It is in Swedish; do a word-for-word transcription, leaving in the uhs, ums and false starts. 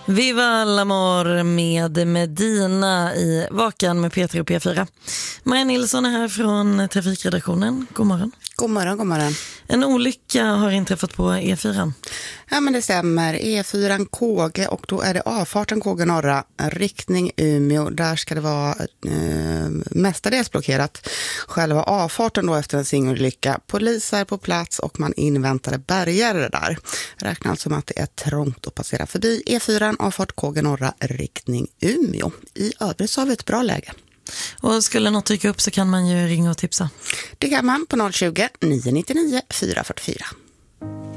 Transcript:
Viva l'amor med Medina i Vakan med P tre och P fyra. Maja Nilsson är här från trafikredaktionen. God morgon. God morgon, god morgon. En olycka har inträffat på E fyra. Ja, men det stämmer. E fyra Kåge, och då är det avfarten Kåge norra, riktning Umeå. Där ska det vara eh, mestadels blockerat. Själva avfarten då efter en singelolycka. Polis är på plats och man inväntade bärgare där. Räknar alltså med att det är trångt att passera förbi E fyra, avfart Kåge norra, riktning Umeå. I övrigt så har vi ett bra läge. Och skulle något dyka upp så kan man ju ringa och tipsa. Det kan man på noll tjugo, nio nio nio, fyra fyra fyra.